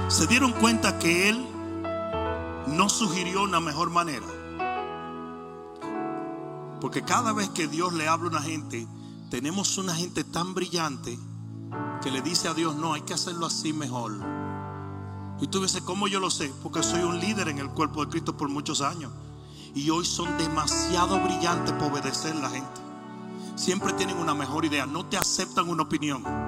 Se dieron cuenta que él no sugirió una mejor manera. Porque cada vez que Dios le habla a una gente, tenemos una gente tan brillante que le dice a Dios: no, hay que hacerlo así mejor. Y tú dices: ¿cómo yo lo sé? Porque soy un líder en el cuerpo de Cristo por muchos años, y hoy son demasiado brillantes para obedecer a la gente. Siempre tienen una mejor idea, no te aceptan una opinión.